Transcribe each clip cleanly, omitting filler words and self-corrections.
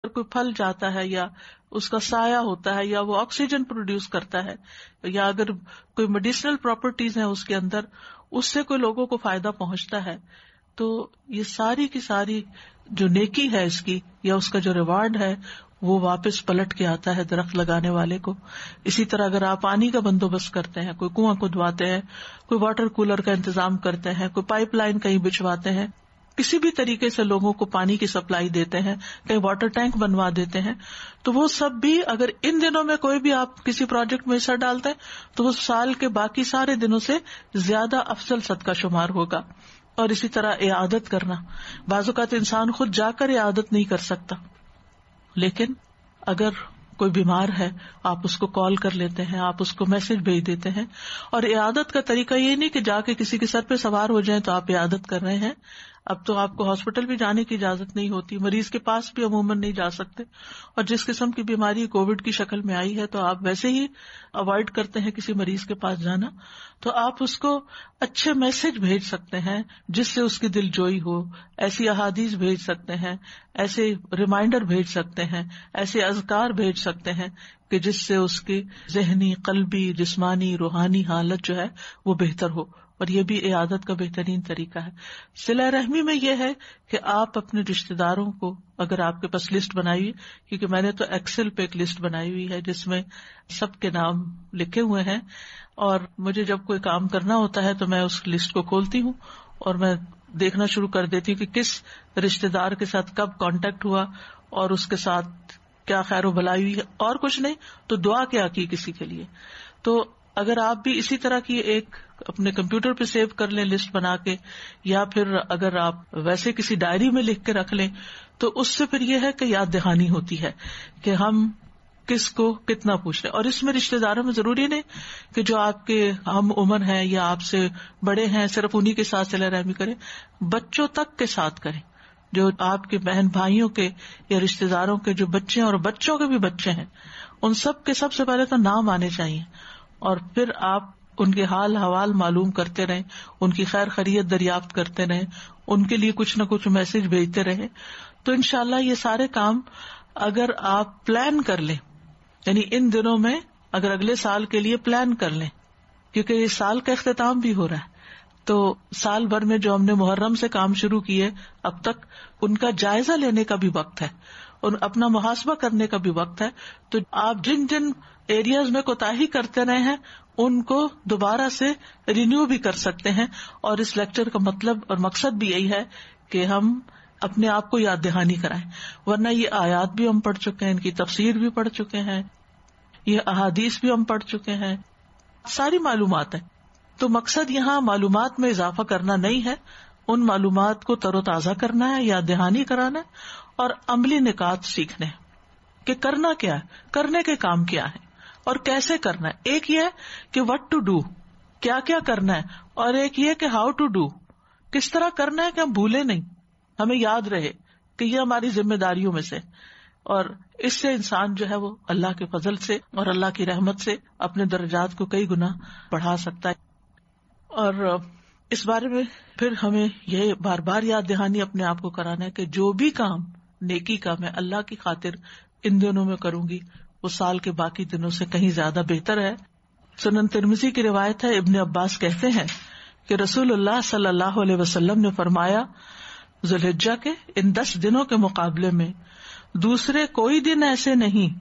کوئی پھل جاتا ہے یا اس کا سایہ ہوتا ہے یا وہ آکسیجن پروڈیوس کرتا ہے یا اگر کوئی میڈیسنل پراپرٹیز ہیں اس کے اندر، اس سے کوئی لوگوں کو فائدہ پہنچتا ہے، تو یہ ساری کی ساری جو نیکی ہے اس کی یا اس کا جو ریوارڈ ہے وہ واپس پلٹ کے آتا ہے درخت لگانے والے کو. اسی طرح اگر آپ پانی کا بندوبست کرتے ہیں، کوئی کنواں کھدواتے ہیں، کوئی واٹر کولر کا انتظام کرتے ہیں، کوئی پائپ لائن کہیں بچھواتے ہیں، کسی بھی طریقے سے لوگوں کو پانی کی سپلائی دیتے ہیں، کہیں واٹر ٹینک بنوا دیتے ہیں، تو وہ سب بھی اگر ان دنوں میں کوئی بھی آپ کسی پروجیکٹ میں حصہ ڈالتے ہیں تو وہ سال کے باقی سارے دنوں سے زیادہ افضل صدقہ شمار ہوگا. اور اسی طرح اعادت کرنا، بعض اوقات انسان خود جا کر اعادت نہیں کر سکتا، لیکن اگر کوئی بیمار ہے آپ اس کو کال کر لیتے ہیں، آپ اس کو میسج بھیج دیتے ہیں. اور اعادت کا طریقہ یہ نہیں کہ جا کے کسی کے سر پہ سوار ہو جائیں تو آپ اعادت کر رہے ہیں. اب تو آپ کو ہاسپٹل بھی جانے کی اجازت نہیں ہوتی، مریض کے پاس بھی عموماً نہیں جا سکتے، اور جس قسم کی بیماری کووڈ کی شکل میں آئی ہے تو آپ ویسے ہی اوائڈ کرتے ہیں کسی مریض کے پاس جانا. تو آپ اس کو اچھے میسج بھیج سکتے ہیں جس سے اس کی دل جوئی ہو، ایسی احادیث بھیج سکتے ہیں، ایسے ریمائنڈر بھیج سکتے ہیں، ایسے اذکار بھیج سکتے ہیں کہ جس سے اس کی ذہنی، قلبی، جسمانی، روحانی حالت جو ہے وہ بہتر ہو. اور یہ بھی اعادت کا بہترین طریقہ ہے. صلہ رحمی میں یہ ہے کہ آپ اپنے رشتے داروں کو، اگر آپ کے پاس لسٹ بنائی ہوئی، کیونکہ میں نے تو ایکسل پہ ایک لسٹ بنائی ہوئی ہے جس میں سب کے نام لکھے ہوئے ہیں، اور مجھے جب کوئی کام کرنا ہوتا ہے تو میں اس لسٹ کو کھولتی ہوں اور میں دیکھنا شروع کر دیتی ہوں کہ کس رشتے دار کے ساتھ کب کانٹیکٹ ہوا اور اس کے ساتھ کیا خیر و بھلائی ہوئی، اور کچھ نہیں تو دعا کیا کی کسی کے لیے. تو اگر آپ بھی اسی طرح کی ایک اپنے کمپیوٹر پہ سیو کر لیں لسٹ بنا کے، یا پھر اگر آپ ویسے کسی ڈائری میں لکھ کے رکھ لیں، تو اس سے پھر یہ ہے کہ یاد دہانی ہوتی ہے کہ ہم کس کو کتنا پوچھ رہے. اور اس میں رشتے داروں میں ضروری نہیں کہ جو آپ کے ہم عمر ہیں یا آپ سے بڑے ہیں صرف انہی کے ساتھ صلہ رحمی کریں، بچوں تک کے ساتھ کریں. جو آپ کے بہن بھائیوں کے یا رشتے داروں کے جو بچے ہیں اور بچوں کے بھی بچے ہیں، ان سب کے سب سے پہلے تو نام آنے چاہیے، اور پھر آپ ان کے حال حوال معلوم کرتے رہیں، ان کی خیر خیریت دریافت کرتے رہیں، ان کے لیے کچھ نہ کچھ میسج بھیجتے رہیں. تو انشاءاللہ یہ سارے کام اگر آپ پلان کر لیں، یعنی ان دنوں میں اگر اگلے سال کے لیے پلان کر لیں، کیونکہ اس سال کا اختتام بھی ہو رہا ہے، تو سال بھر میں جو ہم نے محرم سے کام شروع کیے اب تک، ان کا جائزہ لینے کا بھی وقت ہے اور اپنا محاسبہ کرنے کا بھی وقت ہے. تو آپ جن جن ایریاز میں کوتاہی کرتے رہے ہیں ان کو دوبارہ سے رینیو بھی کر سکتے ہیں. اور اس لیکچر کا مطلب اور مقصد بھی یہی ہے کہ ہم اپنے آپ کو یاد دہانی کرائیں، ورنہ یہ آیات بھی ہم پڑھ چکے ہیں، ان کی تفسیر بھی پڑھ چکے ہیں، یہ احادیث بھی ہم پڑھ چکے ہیں، ساری معلومات ہیں. تو مقصد یہاں معلومات میں اضافہ کرنا نہیں ہے، ان معلومات کو تر و تازہ کرنا ہے، یاد دہانی کرانا ہے، اور عملی نکات سیکھنے ہیں کہ کرنا کیا ہے، کرنے کے کام کیا ہے اور کیسے کرنا ہے. ایک یہ ہے کہ وٹ ٹو ڈو، کیا کیا کرنا ہے، اور ایک یہ کہ ہاؤ ٹو ڈو، کس طرح کرنا ہے کہ ہم بھولے نہیں، ہمیں یاد رہے کہ یہ ہماری ذمہ داریوں میں سے. اور اس سے انسان جو ہے وہ اللہ کے فضل سے اور اللہ کی رحمت سے اپنے درجات کو کئی گنا بڑھا سکتا ہے. اور اس بارے میں پھر ہمیں یہ بار بار یاد دہانی اپنے آپ کو کرانا ہے کہ جو بھی کام نیکی کا میں اللہ کی خاطر ان دنوں میں کروں گی وہ سال کے باقی دنوں سے کہیں زیادہ بہتر ہے. سنن ترمذی کی روایت ہے، ابن عباس کہتے ہیں کہ رسول اللہ صلی اللہ علیہ وسلم نے فرمایا، ذوالحجہ کے ان 10 دنوں کے مقابلے میں دوسرے کوئی دن ایسے نہیں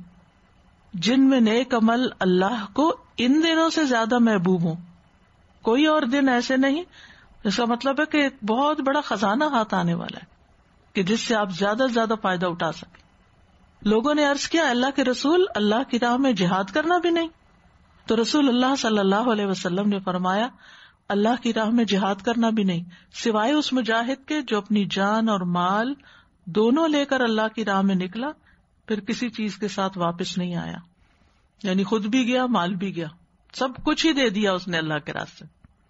جن میں نیک عمل اللہ کو ان دنوں سے زیادہ محبوب ہوں. کوئی اور دن ایسے نہیں. اس کا مطلب ہے کہ ایک بہت بڑا خزانہ ہاتھ آنے والا ہے کہ جس سے آپ زیادہ سے زیادہ فائدہ اٹھا سکیں. لوگوں نے عرض کیا، اللہ کے رسول، اللہ کی راہ میں جہاد کرنا بھی نہیں؟ تو رسول اللہ صلی اللہ علیہ وسلم نے فرمایا، اللہ کی راہ میں جہاد کرنا بھی نہیں سوائے اس مجاہد کے جو اپنی جان اور مال دونوں لے کر اللہ کی راہ میں نکلا، پھر کسی چیز کے ساتھ واپس نہیں آیا. یعنی خود بھی گیا، مال بھی گیا، سب کچھ ہی دے دیا اس نے اللہ کے راستے.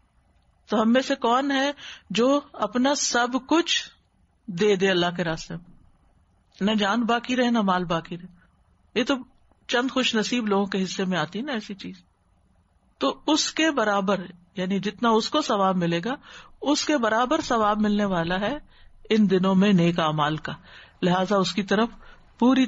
تو ہم میں سے کون ہے جو اپنا سب کچھ دے دے اللہ کے راستے میں؟ نہ جان باقی رہے نہ مال باقی رہے. یہ تو چند خوش نصیب لوگوں کے حصے میں آتی نا ایسی چیز. تو اس کے برابر، یعنی جتنا اس کو ثواب ملے گا اس کے برابر ثواب ملنے والا ہے ان دنوں میں نیک اعمال کا. لہذا اس کی طرف پوری